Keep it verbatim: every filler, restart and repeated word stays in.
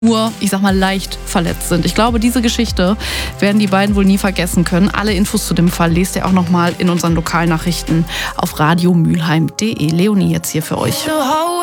nur, ich sag mal, leicht verletzt sind. Ich glaube, diese Geschichte werden die beiden wohl nie vergessen können. Alle Infos zu dem Fall lest ihr auch nochmal in unseren Lokalnachrichten auf radiomülheim punkt de. Leonie jetzt hier für euch.